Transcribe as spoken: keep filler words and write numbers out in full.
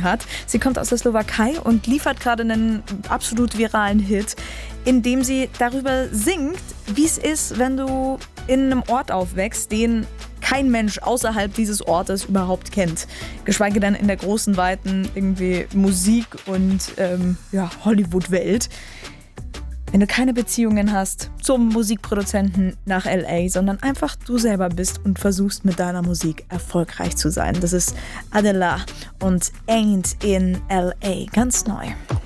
gesungen hat. Sie kommt aus der Slowakei und liefert gerade einen absolut viralen Hit, in dem sie darüber singt, wie es ist, wenn du in einem Ort aufwächst, den kein Mensch außerhalb dieses Ortes überhaupt kennt. Geschweige denn in der großen, weiten irgendwie Musik- und ähm, ja, Hollywood-Welt. Wenn du keine Beziehungen hast zum Musikproduzenten nach L A, sondern einfach du selber bist und versuchst mit deiner Musik erfolgreich zu sein. Das ist Adela und Ain't in L A, ganz neu.